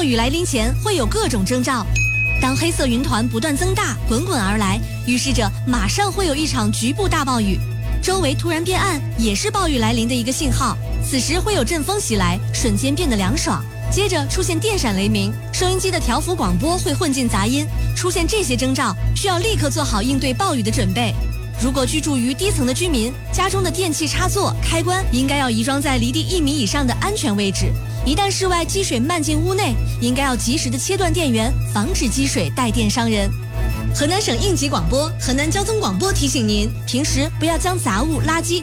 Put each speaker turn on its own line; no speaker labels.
雨来临前会有各种征兆。当黑色云团不断增大，滚滚而来，预示着马上会有一场局部大暴雨。周围突然变暗，也是暴雨来临的一个信号。此时会有阵风袭来，瞬间变得凉爽。接着出现电闪雷鸣，收音机的调幅广播会混进杂音。出现这些征兆，需要立刻做好应对暴雨的准备。如果居住于低层的居民，家中的电器插座、开关应该要移装在离地1米以上的安全位置。一旦室外积水漫进屋内，应该要及时的切断电源，防止积水带电伤人。河南省应急广播、河南交通广播提醒您，平时不要将杂物、垃圾